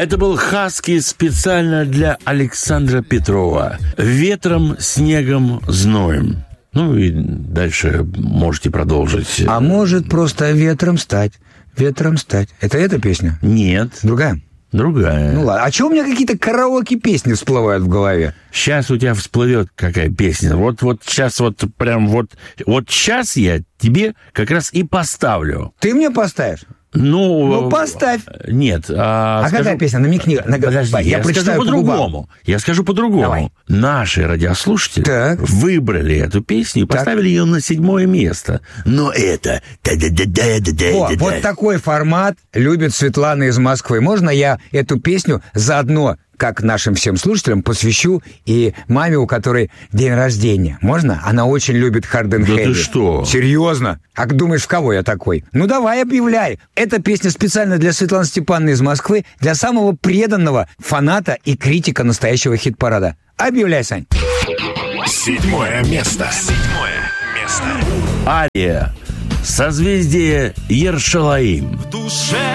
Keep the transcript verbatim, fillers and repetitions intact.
Это был «Хаски» специально для Александра Петрова. «Ветром, снегом, зноем». Ну и дальше можете продолжить. А может просто ветром стать, ветром стать. Это эта песня? Нет. Другая? Другая. Ну ладно. А чего у меня какие-то караоке-песни всплывают в голове? Сейчас у тебя всплывет какая песня. Вот, вот сейчас вот прям вот... Вот сейчас я тебе как раз и поставлю. Ты мне поставишь? Ну, ну, поставь. Нет. А, а скажу... какая песня? Намекни. На... Подожди, я, я скажу по-другому. По я скажу по-другому. Давай. Наши радиослушатели так. выбрали эту песню и так. поставили ее на седьмое место. Но это... О, вот такой формат любит Светлана из Москвы. Можно я эту песню заодно, как нашим всем слушателям, посвящу и маме, у которой день рождения? Можно? Она очень любит Hard and Heavy. Да ты что? Серьезно? А думаешь, в кого я такой? Ну давай, объявляй. Эта песня специально для Светланы Степановны из Москвы, для самого преданного фаната и критика настоящего хит-парада. Объявляй, Сань. Седьмое место. Седьмое место. Ария. Созвездие Ершалаим. В душе